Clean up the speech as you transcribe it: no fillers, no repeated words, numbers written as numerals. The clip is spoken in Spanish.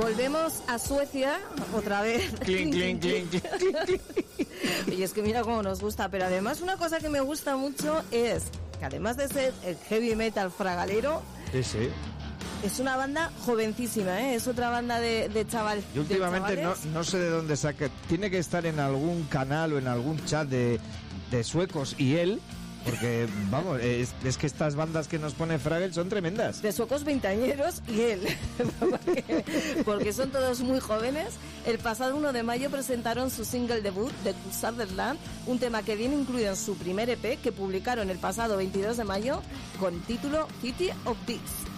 Volvemos a Suecia otra vez. Clink, clink, clink, clink. Y es que mira cómo nos gusta, pero además una cosa que me gusta mucho es que además de ser el heavy metal fragalero, Sí. es una banda jovencísima, ¿eh? Es otra banda de chaval. Yo últimamente de no sé de dónde saca. Tiene que estar en algún canal o en algún chat de suecos y él. Porque, vamos, es que estas bandas que nos pone Fraggle son tremendas. De suecos veinteañeros y él, porque son todos muy jóvenes. El pasado 1 de mayo presentaron su single debut, The Sutherland, un tema que viene incluido en su primer EP que publicaron el pasado 22 de mayo con título City of Beasts.